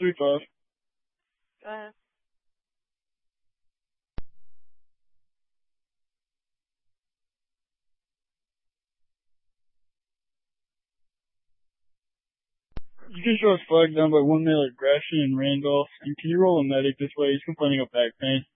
3-5. Go ahead. You just got flagged down by one male at Gratian and Randolph, and can you roll a medic this way? He's complaining of back pain.